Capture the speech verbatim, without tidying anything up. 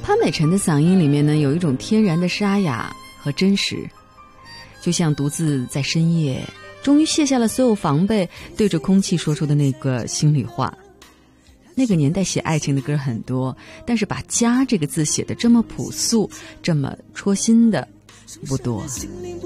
潘美辰的嗓音里面呢，有一种天然的沙哑和真实，就像独自在深夜终于卸下了所有防备，对着空气说出的那个心里话。那个年代写爱情的歌很多，但是把家这个字写得这么朴素，这么戳心的不多。